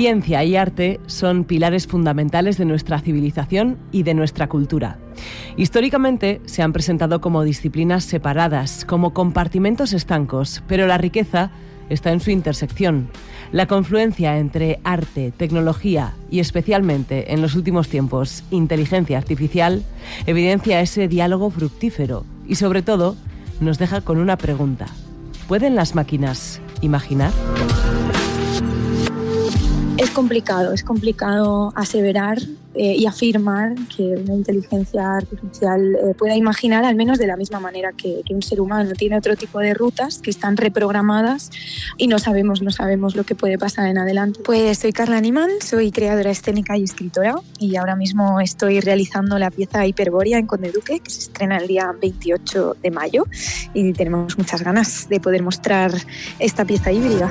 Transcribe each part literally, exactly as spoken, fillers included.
Ciencia y arte son pilares fundamentales de nuestra civilización y de nuestra cultura. Históricamente se han presentado como disciplinas separadas, como compartimentos estancos, pero la riqueza está en su intersección. La confluencia entre arte, tecnología y, especialmente en los últimos tiempos, inteligencia artificial, evidencia ese diálogo fructífero y, sobre todo, nos deja con una pregunta. ¿Pueden las máquinas imaginar? Es complicado, es complicado aseverar eh, y afirmar que una inteligencia artificial eh, pueda imaginar al menos de la misma manera que, que un ser humano. Tiene otro tipo de rutas que están reprogramadas y no sabemos, no sabemos lo que puede pasar en adelante. Pues soy Carla Niman, soy creadora escénica y escritora y ahora mismo estoy realizando la pieza Hiperbórea en Conde Duque, que se estrena el día veintiocho de mayo y tenemos muchas ganas de poder mostrar esta pieza híbrida.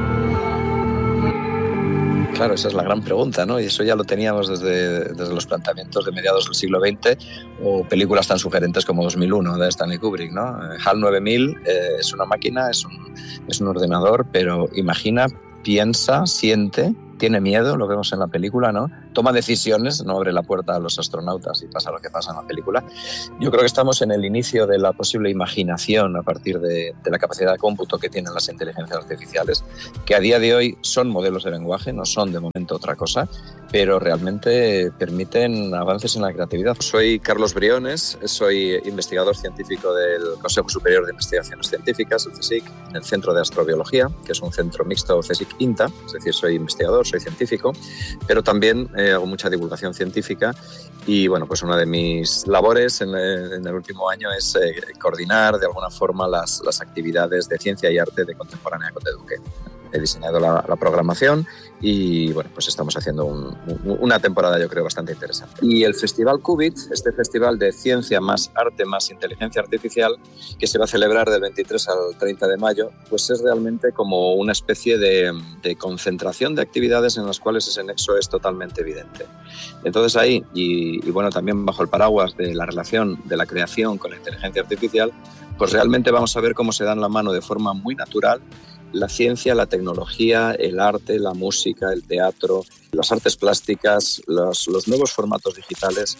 Claro, esa es la gran pregunta, ¿no? Y eso ya lo teníamos desde, desde los planteamientos de mediados del siglo veinte o películas tan sugerentes como dos mil uno de Stanley Kubrick, ¿no? HAL nueve mil eh, es una máquina, es un, es un ordenador, pero imagina, piensa, siente, tiene miedo, lo vemos en la película, ¿no? Toma decisiones, no abre la puerta a los astronautas y pasa lo que pasa en la película. Yo creo que estamos en el inicio de la posible imaginación a partir de, de la capacidad de cómputo que tienen las inteligencias artificiales, que a día de hoy son modelos de lenguaje, no son de momento otra cosa, pero realmente permiten avances en la creatividad. Soy Carlos Briones, soy investigador científico del Consejo Superior de Investigaciones Científicas, el CSIC, en el Centro de Astrobiología, que es un centro mixto CSIC-INTA, es decir, soy investigador, soy científico, pero también eh, hago mucha divulgación científica y bueno, pues una de mis labores en, en el último año es eh, coordinar de alguna forma las, las actividades de ciencia y arte de Contemporánea Conde Duque. He diseñado la, la programación y bueno, pues estamos haciendo un, un, una temporada, yo creo, bastante interesante. Y el Festival Qubit, este festival de ciencia más arte más inteligencia artificial, que se va a celebrar del veintitrés al treinta de mayo, pues es realmente como una especie de, de concentración de actividades en las cuales ese nexo es totalmente evidente. Entonces ahí, y, y bueno, también bajo el paraguas de la relación de la creación con la inteligencia artificial, pues realmente vamos a ver cómo se dan la mano de forma muy natural la ciencia, la tecnología, el arte, la música, el teatro, las artes plásticas, los, los nuevos formatos digitales.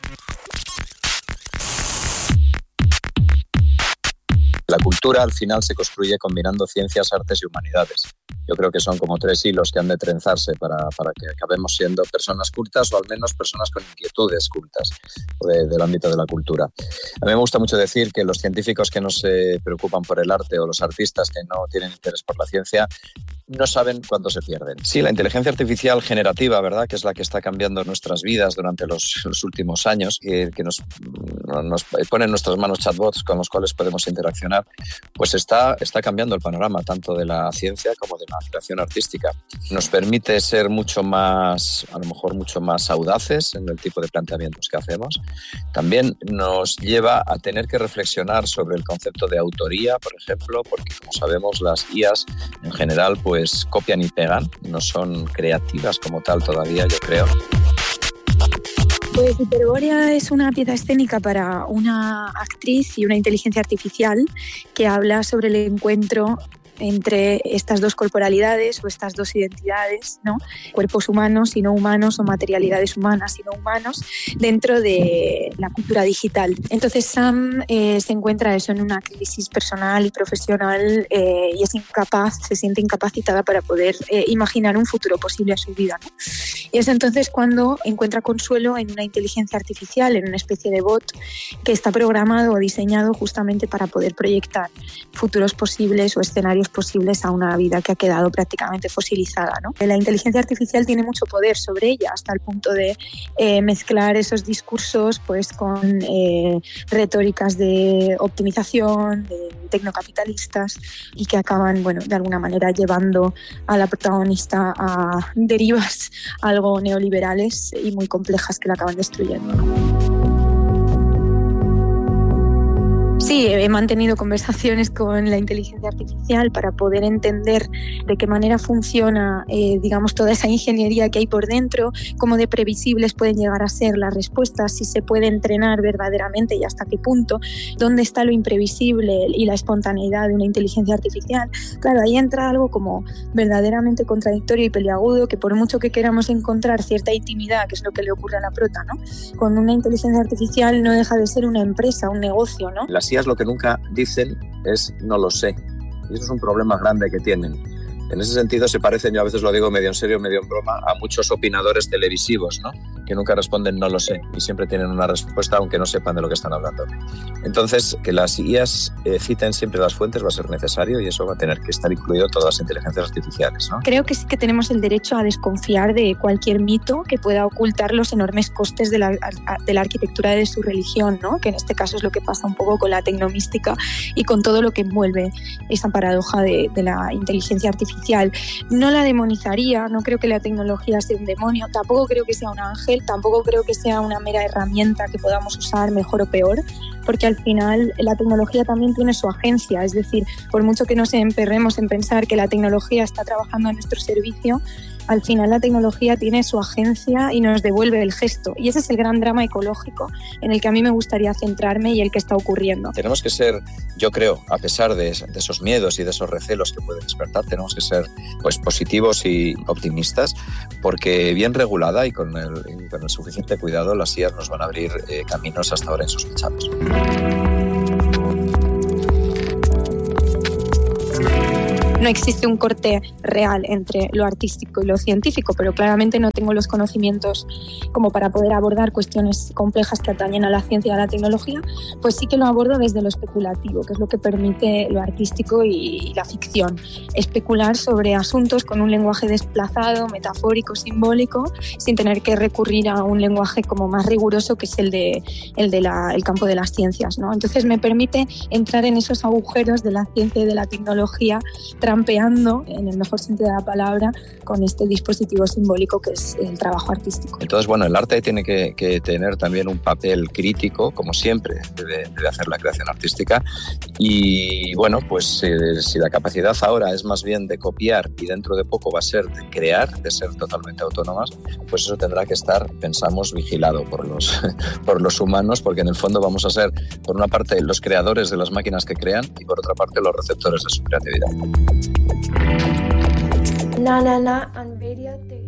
La cultura al final se construye combinando ciencias, artes y humanidades. Yo creo que son como tres hilos que han de trenzarse para, para que acabemos siendo personas cultas o al menos personas con inquietudes cultas de, del ámbito de la cultura. A mí me gusta mucho decir que los científicos que no se preocupan por el arte o los artistas que no tienen interés por la ciencia no saben cuánto se pierden. Sí, la inteligencia artificial generativa, ¿verdad?, que es la que está cambiando nuestras vidas durante los, los últimos años, que, que nos, nos pone en nuestras manos chatbots con los cuales podemos interaccionar, pues está, está cambiando el panorama tanto de la ciencia como de la creación artística. Nos permite ser mucho más, a lo mejor mucho más audaces en el tipo de planteamientos que hacemos. También nos lleva a tener que reflexionar sobre el concepto de autoría, por ejemplo, porque como sabemos las I As en general pues pues copian y pegan, no son creativas como tal todavía, yo creo. Pues Hiperbórea es una pieza escénica para una actriz y una inteligencia artificial que habla sobre el encuentro entre estas dos corporalidades o estas dos identidades, ¿no? Cuerpos humanos y no humanos o materialidades humanas y no humanos dentro de la cultura digital. Entonces Sam eh, se encuentra eso en una crisis personal y profesional eh, y es incapaz, se siente incapacitada para poder eh, imaginar un futuro posible a su vida, ¿no? Y es entonces cuando encuentra consuelo en una inteligencia artificial, en una especie de bot que está programado o diseñado justamente para poder proyectar futuros posibles o escenarios posibles a una vida que ha quedado prácticamente fosilizada, ¿no? La inteligencia artificial tiene mucho poder sobre ella hasta el punto de eh, mezclar esos discursos pues, con eh, retóricas de optimización, de tecnocapitalistas y que acaban, bueno, de alguna manera llevando a la protagonista a derivas algo neoliberales y muy complejas que la acaban destruyendo. Sí, Sí, he mantenido conversaciones con la inteligencia artificial para poder entender de qué manera funciona, eh, digamos, toda esa ingeniería que hay por dentro, cómo de previsibles pueden llegar a ser las respuestas, si se puede entrenar verdaderamente y hasta qué punto, dónde está lo imprevisible y la espontaneidad de una inteligencia artificial. Claro, ahí entra algo como verdaderamente contradictorio y peliagudo, que por mucho que queramos encontrar cierta intimidad, que es lo que le ocurre a la prota, ¿no? Con una inteligencia artificial no deja de ser una empresa, un negocio, ¿no? Las I As lo que nunca dicen es no lo sé. Y eso es un problema grande que tienen. En ese sentido se parecen, yo a veces lo digo medio en serio, medio en broma, a muchos opinadores televisivos, ¿no? Que nunca responden no lo sé y siempre tienen una respuesta aunque no sepan de lo que están hablando. Entonces, que las I As eh, citen siempre las fuentes va a ser necesario y eso va a tener que estar incluido en todas las inteligencias artificiales, ¿no? Creo que sí que tenemos el derecho a desconfiar de cualquier mito que pueda ocultar los enormes costes de la, de la arquitectura de su religión, ¿no? Que en este caso es lo que pasa un poco con la tecnomística y con todo lo que envuelve esa paradoja de, de la inteligencia artificial. No la demonizaría, no creo que la tecnología sea un demonio, tampoco creo que sea un ángel, tampoco creo que sea una mera herramienta que podamos usar mejor o peor, porque al final la tecnología también tiene su agencia, es decir, por mucho que nos emperremos en pensar que la tecnología está trabajando a nuestro servicio, al final la tecnología tiene su agencia y nos devuelve el gesto. Y ese es el gran drama ecológico en el que a mí me gustaría centrarme y el que está ocurriendo. Tenemos que ser, yo creo, a pesar de, de esos miedos y de esos recelos que pueden despertar, tenemos que ser pues, positivos y optimistas, porque bien regulada y con el, y con el suficiente cuidado, las I As nos van a abrir eh, caminos hasta ahora insospechados. No existe un corte real entre lo artístico y lo científico, pero claramente no tengo los conocimientos como para poder abordar cuestiones complejas que atañen a la ciencia y a la tecnología, pues sí que lo abordo desde lo especulativo, que es lo que permite lo artístico y la ficción. Especular sobre asuntos con un lenguaje desplazado, metafórico, simbólico, sin tener que recurrir a un lenguaje como más riguroso, que es el de el de la, el campo de las ciencias, ¿no? Entonces me permite entrar en esos agujeros de la ciencia y de la tecnología, trampeando, en el mejor sentido de la palabra, con este dispositivo simbólico que es el trabajo artístico. Entonces, bueno, el arte tiene que, que tener también un papel crítico, como siempre debe, debe hacer la creación artística, y bueno, pues eh, si la capacidad ahora es más bien de copiar y dentro de poco va a ser de crear, de ser totalmente autónomas, pues eso tendrá que estar, pensamos, vigilado por los, por los humanos, porque en el fondo vamos a ser, por una parte, los creadores de las máquinas que crean y por otra parte, los receptores de su creatividad. Na na na and video